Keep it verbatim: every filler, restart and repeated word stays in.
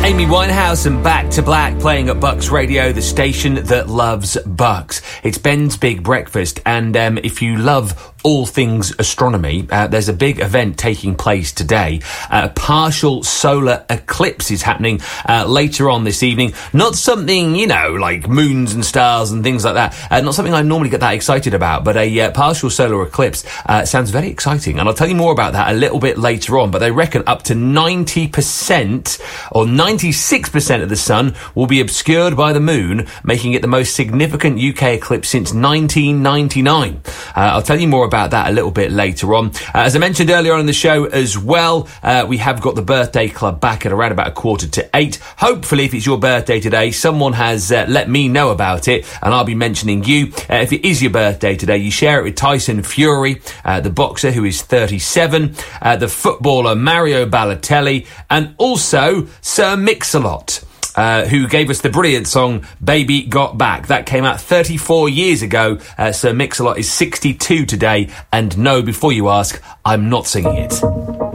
Amy Winehouse and Back to Black playing at Bucks Radio, the station that loves Bucks. It's Ben's Big Breakfast, and um, if you love all things astronomy, uh, there's a big event taking place today. Uh, a partial solar eclipse is happening uh, later on this evening. Not something, you know, like moons and stars and things like that. Uh, not something I normally get that excited about, but a uh, partial solar eclipse uh, sounds very exciting. And I'll tell you more about that a little bit later on, but they reckon up to ninety percent or ninety-six percent of the sun will be obscured by the moon, making it the most significant U K eclipse since nineteen ninety-nine. Uh, I'll tell you more about about that a little bit later on. Uh, as I mentioned earlier on in the show as well, uh, we have got the birthday club back at around about a quarter to eight. Hopefully, if it's your birthday today, someone has uh, let me know about it, and I'll be mentioning you. Uh, if it is your birthday today, you share it with Tyson Fury, uh, the boxer who is thirty-seven, uh, the footballer Mario Balotelli, and also Sir Mix-a-Lot. Uh, who gave us the brilliant song Baby Got Back. That came out thirty-four years ago. Uh, Sir Mix-a-Lot is sixty-two today. And no, before you ask, I'm not singing it.